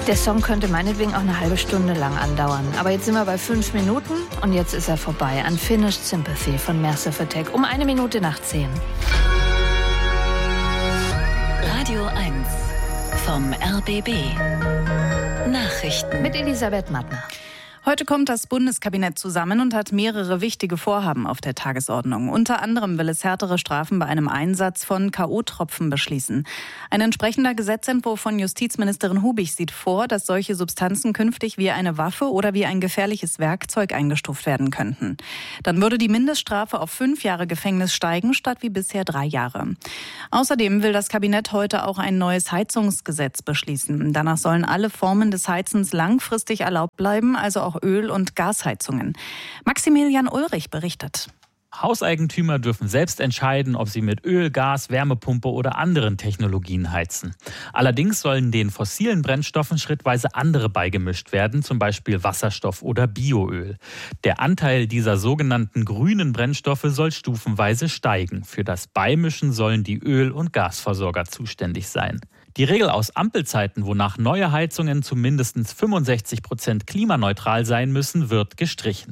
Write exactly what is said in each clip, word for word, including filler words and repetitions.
Der Song könnte meinetwegen auch eine halbe Stunde lang andauern. Aber jetzt sind wir bei fünf Minuten und jetzt ist er vorbei. Unfinished Sympathy von Massive Attack um eine Minute nach zehn. Radio eins vom R B B. Nachrichten mit Elisabeth Mattner. Heute kommt das Bundeskabinett zusammen und hat mehrere wichtige Vorhaben auf der Tagesordnung. Unter anderem will es härtere Strafen bei einem Einsatz von K O-Tropfen beschließen. Ein entsprechender Gesetzentwurf von Justizministerin Hubig sieht vor, dass solche Substanzen künftig wie eine Waffe oder wie ein gefährliches Werkzeug eingestuft werden könnten. Dann würde die Mindeststrafe auf fünf Jahre Gefängnis steigen, statt wie bisher drei Jahre. Außerdem will das Kabinett heute auch ein neues Heizungsgesetz beschließen. Danach sollen alle Formen des Heizens langfristig erlaubt bleiben, also auch Öl- und Gasheizungen. Maximilian Ulrich berichtet. Hauseigentümer dürfen selbst entscheiden, ob sie mit Öl, Gas, Wärmepumpe oder anderen Technologien heizen. Allerdings sollen den fossilen Brennstoffen schrittweise andere beigemischt werden, zum Beispiel Wasserstoff oder Bioöl. Der Anteil dieser sogenannten grünen Brennstoffe soll stufenweise steigen. Für das Beimischen sollen die Öl- und Gasversorger zuständig sein. Die Regel aus Ampelzeiten, wonach neue Heizungen zu mindestens fünfundsechzig Prozent klimaneutral sein müssen, wird gestrichen.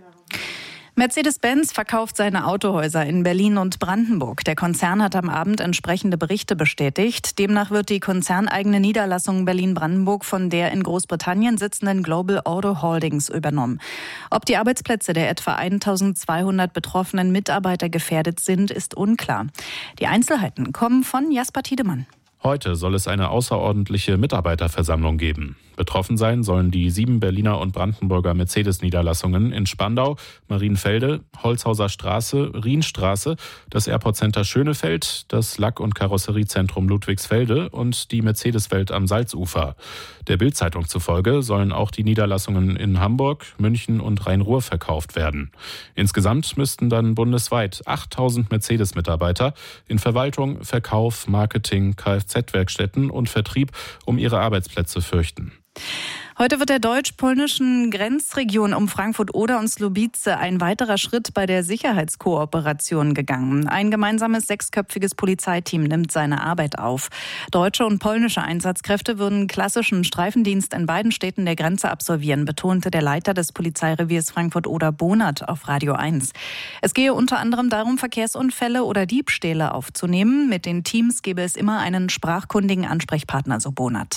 Mercedes-Benz verkauft seine Autohäuser in Berlin und Brandenburg. Der Konzern hat am Abend entsprechende Berichte bestätigt. Demnach wird die konzerneigene Niederlassung Berlin-Brandenburg von der in Großbritannien sitzenden Global Auto Holdings übernommen. Ob die Arbeitsplätze der etwa eintausendzweihundert betroffenen Mitarbeiter gefährdet sind, ist unklar. Die Einzelheiten kommen von Jasper Tiedemann. Heute soll es eine außerordentliche Mitarbeiterversammlung geben. Betroffen sein sollen die sieben Berliner und Brandenburger Mercedes-Niederlassungen in Spandau, Marienfelde, Holzhauser Straße, Rienstraße, das Airport Center Schönefeld, das Lack- und Karosseriezentrum Ludwigsfelde und die Mercedes-Welt am Salzufer. Der Bild-Zeitung zufolge sollen auch die Niederlassungen in Hamburg, München und Rhein-Ruhr verkauft werden. Insgesamt müssten dann bundesweit achttausend Mercedes-Mitarbeiter in Verwaltung, Verkauf, Marketing, Kfz-Werkstätten und Vertrieb um ihre Arbeitsplätze fürchten. Heute wird der deutsch-polnischen Grenzregion um Frankfurt-Oder und Słubice ein weiterer Schritt bei der Sicherheitskooperation gegangen. Ein gemeinsames sechsköpfiges Polizeiteam nimmt seine Arbeit auf. Deutsche und polnische Einsatzkräfte würden klassischen Streifendienst in beiden Städten der Grenze absolvieren, betonte der Leiter des Polizeireviers Frankfurt-Oder Bonert auf Radio eins. Es gehe unter anderem darum, Verkehrsunfälle oder Diebstähle aufzunehmen. Mit den Teams gebe es immer einen sprachkundigen Ansprechpartner, so Bonert.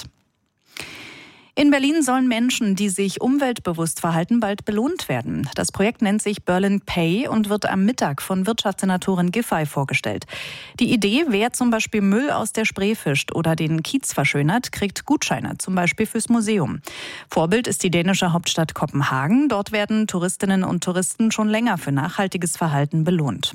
In Berlin sollen Menschen, die sich umweltbewusst verhalten, bald belohnt werden. Das Projekt nennt sich Berlin Pay und wird am Mittag von Wirtschaftssenatorin Giffey vorgestellt. Die Idee, wer zum Beispiel Müll aus der Spree fischt oder den Kiez verschönert, kriegt Gutscheine, zum Beispiel fürs Museum. Vorbild ist die dänische Hauptstadt Kopenhagen. Dort werden Touristinnen und Touristen schon länger für nachhaltiges Verhalten belohnt.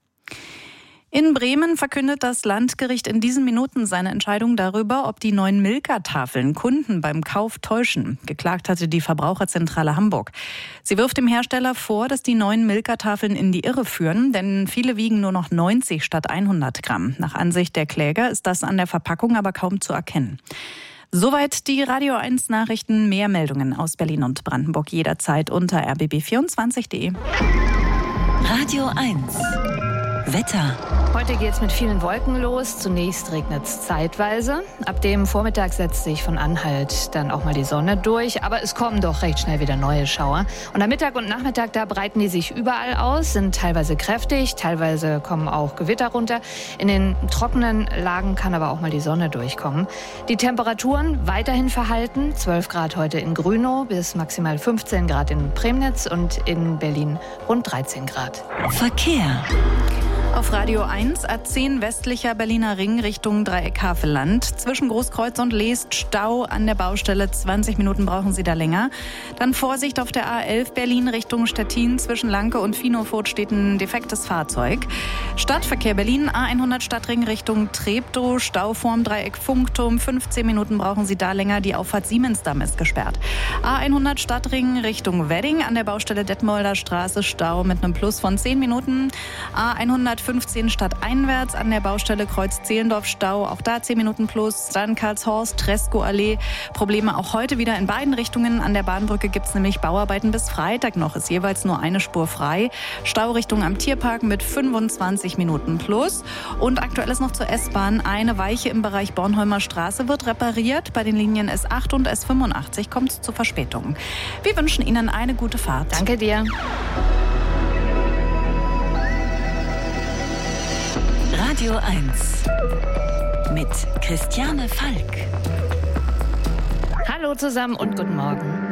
In Bremen verkündet das Landgericht in diesen Minuten seine Entscheidung darüber, ob die neuen Milka-Tafeln Kunden beim Kauf täuschen. Geklagt hatte die Verbraucherzentrale Hamburg. Sie wirft dem Hersteller vor, dass die neuen Milka-Tafeln in die Irre führen, denn viele wiegen nur noch neunzig statt hundert Gramm. Nach Ansicht der Kläger ist das an der Verpackung aber kaum zu erkennen. Soweit die Radio eins Nachrichten. Mehr Meldungen aus Berlin und Brandenburg jederzeit unter r b b vierundzwanzig punkt de. Radio eins Wetter. Heute geht es mit vielen Wolken los. Zunächst regnet es zeitweise. Ab dem Vormittag setzt sich von Anhalt dann auch mal die Sonne durch. Aber es kommen doch recht schnell wieder neue Schauer. Und am Mittag und Nachmittag, da breiten die sich überall aus, sind teilweise kräftig, teilweise kommen auch Gewitter runter. In den trockenen Lagen kann aber auch mal die Sonne durchkommen. Die Temperaturen weiterhin verhalten. zwölf Grad heute in Grünow bis maximal fünfzehn Grad in Premnitz und in Berlin rund dreizehn Grad. Verkehr. Auf Radio eins, A zehn westlicher Berliner Ring Richtung Dreieck-Havelland. Zwischen Großkreuz und Leest Stau an der Baustelle. zwanzig Minuten brauchen Sie da länger. Dann Vorsicht auf der A elf Berlin Richtung Stettin. Zwischen Lanke und Finofurt steht ein defektes Fahrzeug. Stadtverkehr Berlin, A hundert Stadtring Richtung Treptow. Stau vorm Dreieck Funkturm. fünfzehn Minuten brauchen Sie da länger. Die Auffahrt Siemensdamm ist gesperrt. A hundert Stadtring Richtung Wedding. An der Baustelle Detmolder Straße Stau mit einem Plus von zehn Minuten. A hundert fünfzehn stadteinwärts an der Baustelle Kreuz-Zehlendorf-Stau. Auch da zehn Minuten plus. Dann Karlshorst, Treskow-Allee. Probleme auch heute wieder in beiden Richtungen. An der Bahnbrücke gibt es nämlich Bauarbeiten bis Freitag noch. Ist jeweils nur eine Spur frei. Staurichtung am Tierpark mit fünfundzwanzig Minuten plus. Und aktuell ist noch zur S-Bahn. Eine Weiche im Bereich Bornholmer Straße wird repariert. Bei den Linien S acht und S fünfundachtzig kommt es zu Verspätungen. Wir wünschen Ihnen eine gute Fahrt. Danke dir. Radio eins mit Christiane Falk. Hallo zusammen und guten Morgen.